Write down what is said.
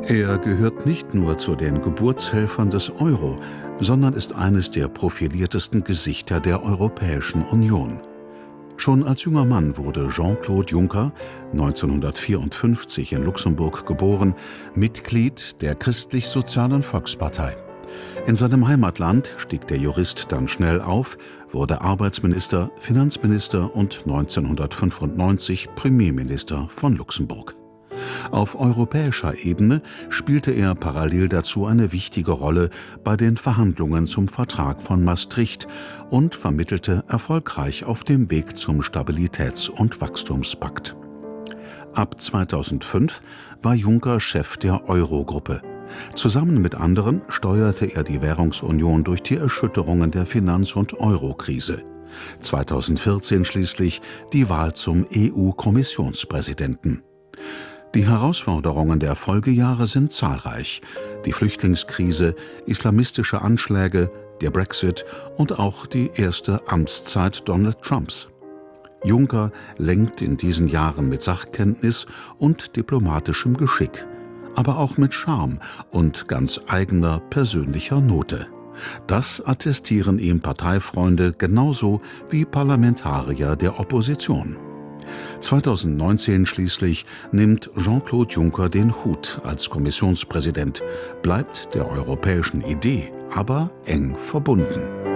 Er gehört nicht nur zu den Geburtshelfern des Euro, sondern ist eines der profiliertesten Gesichter der Europäischen Union. Schon als junger Mann wurde Jean-Claude Juncker, 1954 in Luxemburg geboren, Mitglied der Christlich-Sozialen Volkspartei. In seinem Heimatland stieg der Jurist dann schnell auf, wurde Arbeitsminister, Finanzminister und 1995 Premierminister von Luxemburg. Auf europäischer Ebene spielte er parallel dazu eine wichtige Rolle bei den Verhandlungen zum Vertrag von Maastricht und vermittelte erfolgreich auf dem Weg zum Stabilitäts- und Wachstumspakt. Ab 2005 war Juncker Chef der Eurogruppe. Zusammen mit anderen steuerte er die Währungsunion durch die Erschütterungen der Finanz- und Eurokrise. 2014 schließlich die Wahl zum EU-Kommissionspräsidenten. Die Herausforderungen der Folgejahre sind zahlreich: die Flüchtlingskrise, islamistische Anschläge, der Brexit und auch die erste Amtszeit Donald Trumps. Juncker lenkt in diesen Jahren mit Sachkenntnis und diplomatischem Geschick, aber auch mit Charme und ganz eigener persönlicher Note. Das attestieren ihm Parteifreunde genauso wie Parlamentarier der Opposition. 2019 schließlich nimmt Jean-Claude Juncker den Hut als Kommissionspräsident, bleibt der europäischen Idee aber eng verbunden.